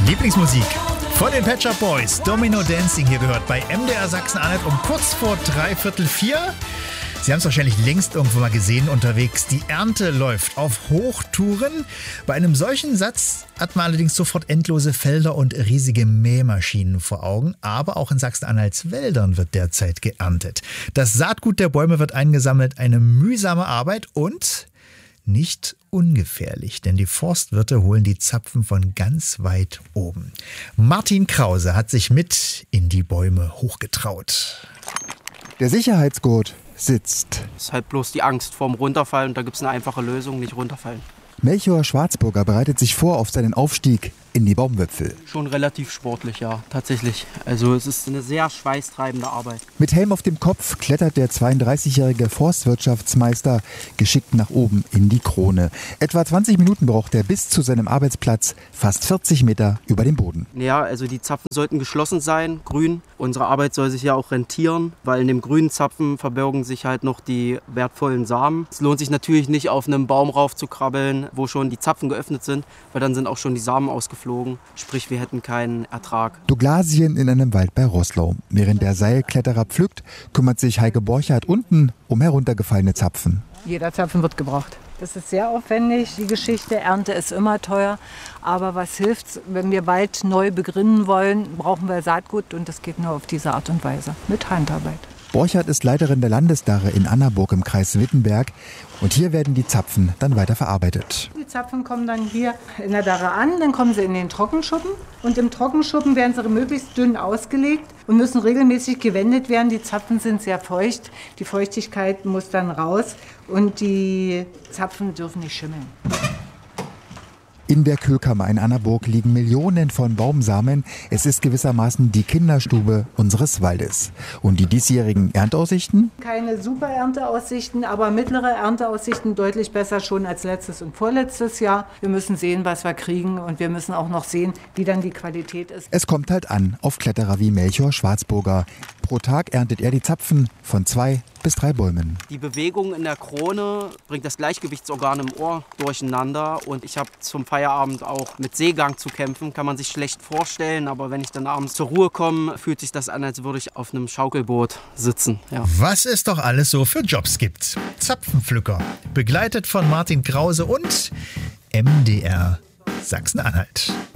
Lieblingsmusik von den Pet Shop Boys, Domino Dancing hier gehört bei MDR Sachsen-Anhalt um kurz vor 3:45. Sie haben es wahrscheinlich längst irgendwo mal gesehen unterwegs. Die Ernte läuft auf Hochtouren. Bei einem solchen Satz hat man allerdings sofort endlose Felder und riesige Mähmaschinen vor Augen. Aber auch in Sachsen-Anhalts Wäldern wird derzeit geerntet. Das Saatgut der Bäume wird eingesammelt. Eine mühsame Arbeit und nicht ungefährlich, denn die Forstwirte holen die Zapfen von ganz weit oben. Martin Krause hat sich mit in die Bäume hochgetraut. Der Sicherheitsgurt sitzt. Es ist halt bloß die Angst vorm Runterfallen und da gibt es eine einfache Lösung, nicht runterfallen. Melchior Schwarzburger bereitet sich vor auf seinen Aufstieg in die Baumwipfel. Schon relativ sportlich, ja, tatsächlich. Also es ist eine sehr schweißtreibende Arbeit. Mit Helm auf dem Kopf klettert der 32-jährige Forstwirtschaftsmeister geschickt nach oben in die Krone. Etwa 20 Minuten braucht er bis zu seinem Arbeitsplatz, fast 40 Meter über dem Boden. Ja, also die Zapfen sollten geschlossen sein, grün. Unsere Arbeit soll sich ja auch rentieren, weil in dem grünen Zapfen verbergen sich halt noch die wertvollen Samen. Es lohnt sich natürlich nicht, auf einem Baum raufzukrabbeln, wo schon die Zapfen geöffnet sind, weil dann sind auch schon die Samen ausgeflogen. Sprich, wir hätten keinen Ertrag. Douglasien in einem Wald bei Roßlau. Während der Seilkletterer pflückt, kümmert sich Heike Borchardt unten um heruntergefallene Zapfen. Jeder Zapfen wird gebraucht. Das ist sehr aufwendig, die Geschichte. Ernte ist immer teuer. Aber was hilft, wenn wir Wald neu begründen wollen, brauchen wir Saatgut. Und das geht nur auf diese Art und Weise, mit Handarbeit. Borchardt ist Leiterin der Landesdarre in Annaburg im Kreis Wittenberg. Und hier werden die Zapfen dann weiter verarbeitet. Die Zapfen kommen dann hier in der Darre an, dann kommen sie in den Trockenschuppen. Und im Trockenschuppen werden sie möglichst dünn ausgelegt und müssen regelmäßig gewendet werden. Die Zapfen sind sehr feucht, die Feuchtigkeit muss dann raus und die Zapfen dürfen nicht schimmeln. In der Kühlkammer in Annaburg liegen Millionen von Baumsamen. Es ist gewissermaßen die Kinderstube unseres Waldes. Und die diesjährigen Ernteaussichten? Keine super Ernteaussichten, aber mittlere Ernteaussichten, deutlich besser schon als letztes und vorletztes Jahr. Wir müssen sehen, was wir kriegen und wir müssen auch noch sehen, wie dann die Qualität ist. Es kommt halt an auf Kletterer wie Melchior Schwarzburger. Pro Tag erntet er die Zapfen von 2 bis 3 Bäumen. Die Bewegung in der Krone bringt das Gleichgewichtsorgan im Ohr durcheinander und ich habe zum Feierabend auch mit Seegang zu kämpfen, kann man sich schlecht vorstellen, aber wenn ich dann abends zur Ruhe komme, fühlt sich das an, als würde ich auf einem Schaukelboot sitzen. Ja. Was es doch alles so für Jobs gibt. Zapfenpflücker, begleitet von Martin Krause und MDR Sachsen-Anhalt.